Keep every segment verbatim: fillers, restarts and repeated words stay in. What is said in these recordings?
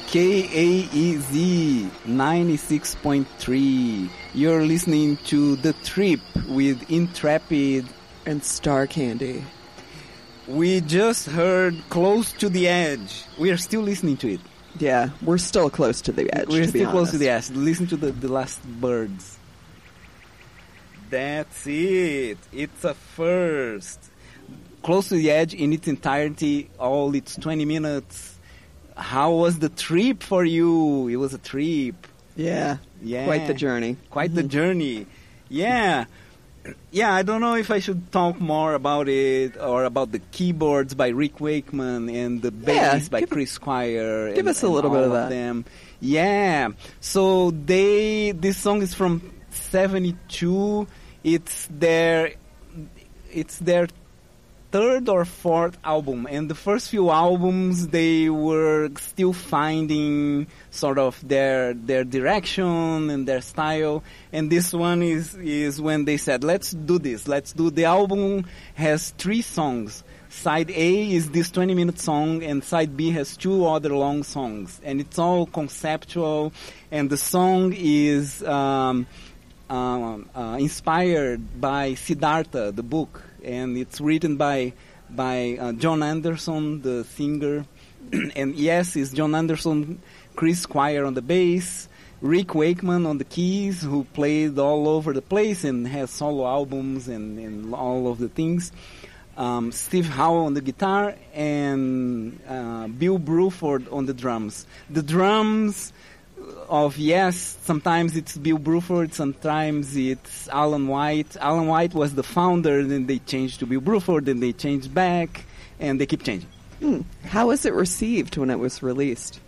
K A E Z ninety-six point three. You're listening to The Trip with Intrepid and Star Candy. We just heard Close to the Edge. We are still listening to it. Yeah, we're still close to the edge. We're to still be close to the honest. edge. Listen to the, the last birds. That's it. It's a first. Close to the Edge in its entirety, all its twenty minutes. How was the trip for you? It was a trip. Yeah, Yeah. quite the journey. Quite the journey. Yeah. Yeah, I don't know if I should talk more about it or about the keyboards by Rick Wakeman and the Yeah, bass by give- Chris Squire. give and, us a and little bit all of that. them. Yeah. So they, this song is from seventy-two. It's their, it's their third or fourth album, and the first few albums they were still finding sort of their their direction and their style, and this one is is when they said, let's do this, let's do the album has three songs. Side A is this twenty minute song, and side B has two other long songs, and it's all conceptual, and the song is um, um, uh, inspired by Siddhartha, the book, and it's written by by uh, John Anderson, the singer, and yes, it's John Anderson, Chris Squire on the bass, Rick Wakeman on the keys, who played all over the place and has solo albums and, and all of the things. Um, Steve Howe on the guitar, and uh, Bill Bruford on the drums. The drums of Yes, sometimes it's Bill Bruford, sometimes it's Alan White. Alan White was the founder, then they changed to Bill Bruford, then they changed back, and they keep changing. Hmm. How was it received when it was released?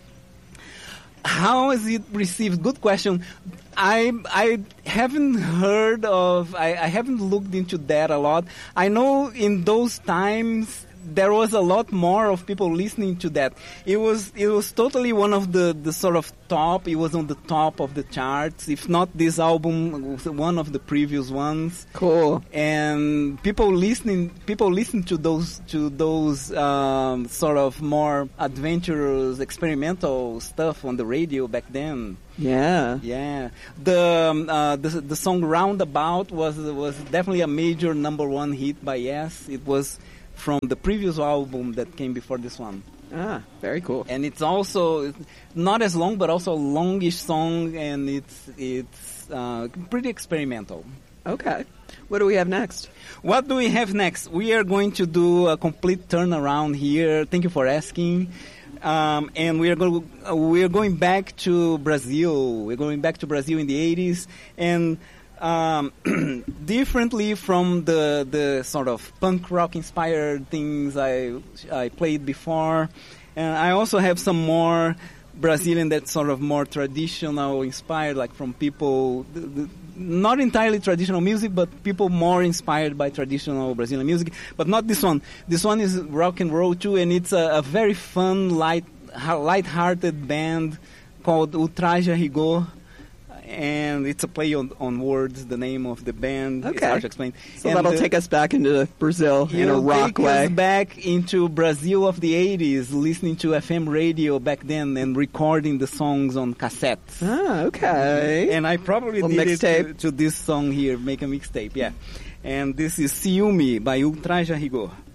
How is it received? Good question. I I haven't heard of, I, I haven't looked into that a lot. I know in those times there was a lot more of people listening to that. It was it was totally one of the, the sort of top. It was on the top of the charts. If not this album, one of the previous ones. Cool. And people listening, people listen to those to those um, sort of more adventurous, experimental stuff on the radio back then. Yeah. Yeah, the um, uh, the the song "Roundabout" was was definitely a major number one hit by Yes. It was from the previous album that came before this one. Ah, very cool. And it's also not as long, but also a longish song, and it's it's uh, pretty experimental. Okay. What do we have next? What do we have next? We are going to do a complete turnaround here. Thank you for asking. Um, and we are going uh, we are going back to Brazil. We're going back to Brazil in the eighties, and um, differently from the the sort of punk rock inspired things I I played before, and I also have some more Brazilian that sort of more traditional inspired, like from people. The, the, not entirely traditional music, but people more inspired by traditional Brazilian music. But not this one. This one is rock and roll too, and it's a, a very fun, light, light-hearted band called Ultraja Rigor. And it's a play on, on words, the name of the band. Okay. It's hard to explain. So and that'll the, take us back into Brazil in a It'll rock take way. us back into Brazil of the eighties, listening to F M radio back then and recording the songs on cassettes. Ah, okay. And I probably Little needed to, mixtape. to this song here, make a mixtape, yeah. And this is Ciúme by Ultraja Rigor.